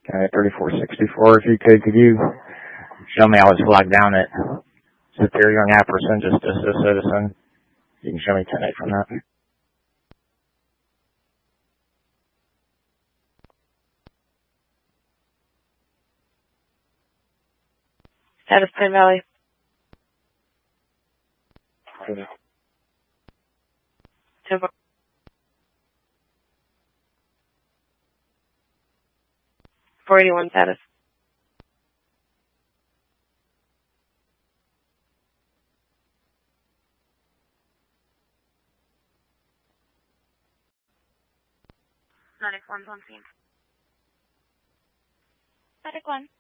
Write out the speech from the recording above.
Okay, 3464. If you could you show me I was flagged down at Superior and Apperson, just as a citizen? You can show me 10-8 from that. Status Pine Valley. Okay. 10-4. 481 status. Medic 1's on scene. Medic 1.